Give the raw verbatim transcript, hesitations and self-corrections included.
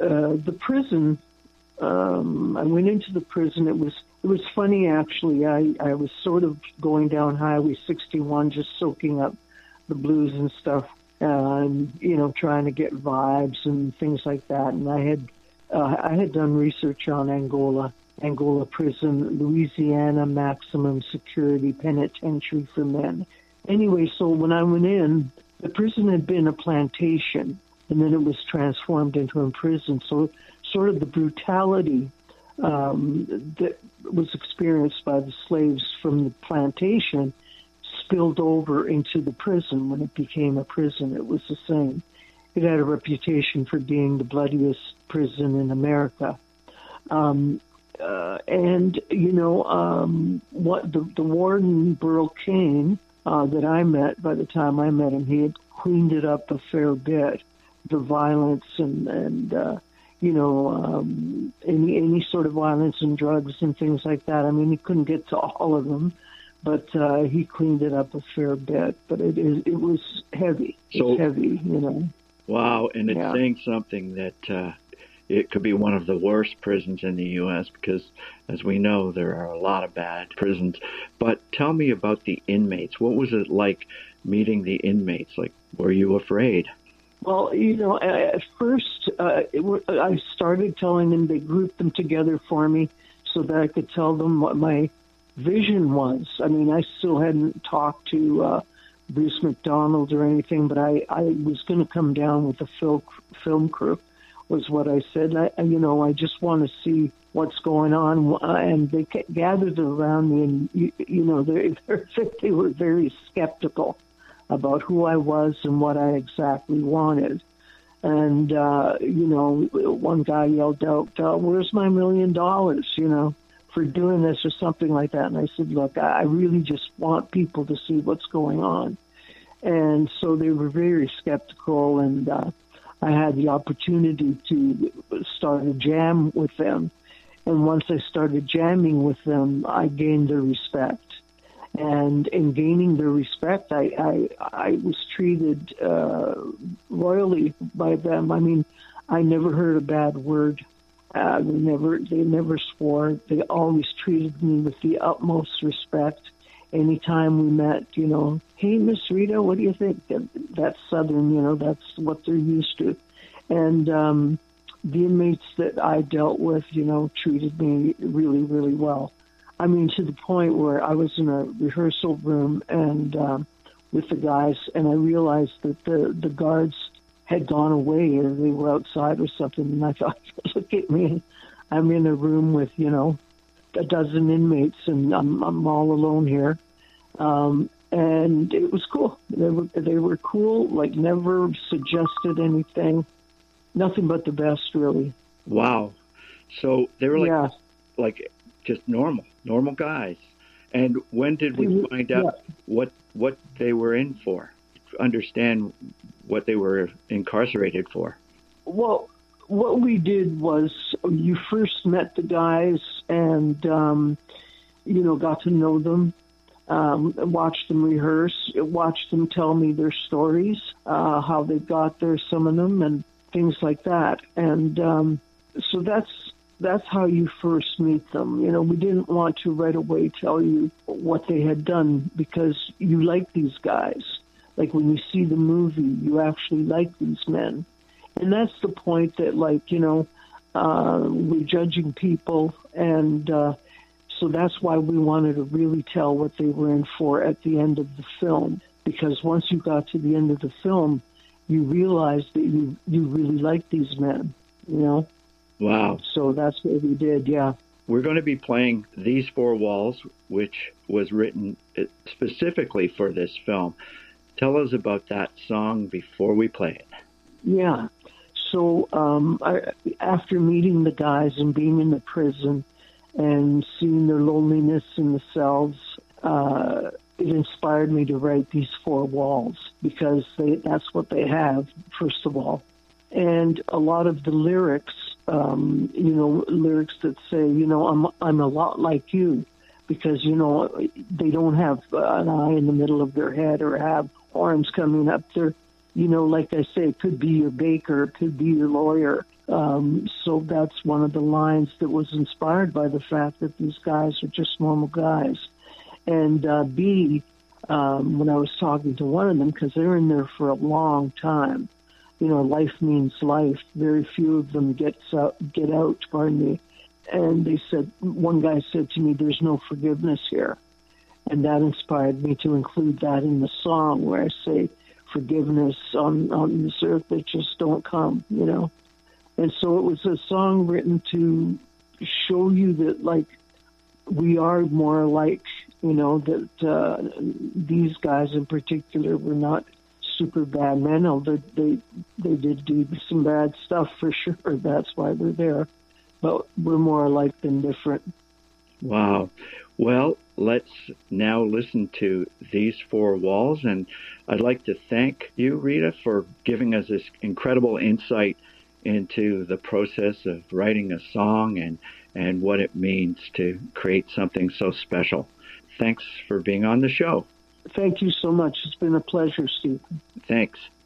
uh, the prison, um, I went into the prison. It was it was funny, actually. I, I was sort of going down Highway sixty-one, just soaking up the blues and stuff, and, you know, trying to get vibes and things like that. And I had uh, I had done research on Angola, Angola prison, Louisiana maximum security penitentiary for men. Anyway, so when I went in, the prison had been a plantation, and then it was transformed into a prison. So sort of the brutality um, that was experienced by the slaves from the plantation spilled over into the prison. When it became a prison, it was the same. It had a reputation for being the bloodiest prison in America. Um, uh, and, you know, um, what the, the warden, Burl Kane, uh, that I met, by the time I met him, he had cleaned it up a fair bit, the violence and, and uh, you know, um, any, any sort of violence and drugs and things like that. I mean, he couldn't get to all of them, but uh, he cleaned it up a fair bit. But it is it was heavy. It's so heavy, you know. Wow, and it's yeah. saying something that uh, it could be one of the worst prisons in the U S because, as we know, there are a lot of bad prisons. But tell me about the inmates. What was it like meeting the inmates? Like, were you afraid? Well, you know, at first uh, it, I started telling them, they grouped them together for me so that I could tell them what my vision was. I mean, I still hadn't talked to uh, Bruce McDonald or anything, but I, I was going to come down with the film, film crew, was what I said. I, you know, I just want to see what's going on. And they gathered around me, and, you, you know, they, they were very skeptical about who I was and what I exactly wanted. And, uh, you know, one guy yelled out, uh, where's my million dollars, you know, for doing this or something like that. And I said, look, I really just want people to see what's going on. And so they were very skeptical, and uh, I had the opportunity to start a jam with them. And once I started jamming with them, I gained their respect. And in gaining their respect, I, I, I was treated uh, royally by them. I mean, I never heard a bad word. Uh, they never, they never swore. They always treated me with the utmost respect. Anytime we met, you know, hey, Miss Rita, what do you think? That's Southern, you know, that's what they're used to. And um, the inmates that I dealt with, you know, treated me really, really well. I mean, to the point where I was in a rehearsal room and um, with the guys, and I realized that the, the guards had gone away, or they were outside or something. And I thought, look at me, I'm in a room with, you know, a dozen inmates, and I'm, I'm all alone here. Um, and it was cool. They were, they were cool, like never suggested anything, nothing but the best, really. Wow. So they were like, yeah. like just normal, normal guys. And when did we find out yeah. what what they were in for? Understand what they were incarcerated for? Well, what we did was you first met the guys and, um, you know, got to know them, um, watched them rehearse, watched them tell me their stories, uh, how they got there, some of them, and things like that. And um, so that's that's how you first meet them. You know, we didn't want to right away tell you what they had done because you like these guys. Like when you see the movie, you actually like these men. And that's the point that, like, you know, uh, we're judging people. And uh, so that's why we wanted to really tell what they were in for at the end of the film. Because once you got to the end of the film, you realized that you, you really like these men, you know? Wow. So that's what we did, yeah. We're going to be playing These Four Walls, which was written specifically for this film. Tell us about that song before we play it. Yeah. So um, I, after meeting the guys and being in the prison and seeing their loneliness in the cells, uh, it inspired me to write These Four Walls because they, that's what they have, first of all. And a lot of the lyrics, um, you know, lyrics that say, you know, I'm I'm a lot like you, because, you know, they don't have an eye in the middle of their head or have arms coming up. They're, you know, like I say, it could be your baker, it could be your lawyer, Um, so that's one of the lines that was inspired by the fact that these guys are just normal guys. And uh, B, um, when I was talking to one of them, because they're in there for a long time, you know, life means life. Very few of them gets out, get out, pardon me. And they said, one guy said to me, there's no forgiveness here. And that inspired me to include that in the song where I say, forgiveness on, on this earth that just don't come, you know. And so it was a song written to show you that, like, we are more alike, you know, that uh, these guys in particular were not super bad men, although they, they did do some bad stuff for sure. That's why we're there. But we're more alike than different. Wow. Well, let's now listen to These Four Walls. And I'd like to thank you, Rita, for giving us this incredible insight into the process of writing a song and, and what it means to create something so special. Thanks for being on the show. Thank you so much. It's been a pleasure, Steve. Thanks.